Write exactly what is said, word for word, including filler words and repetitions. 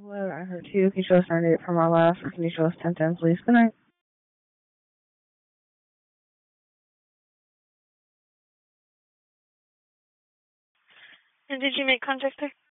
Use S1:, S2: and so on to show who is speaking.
S1: Hello, I heard two. Can you show us ninety-eight from our last, or can you show us ten ten, please? Good night.
S2: And did you make contact there?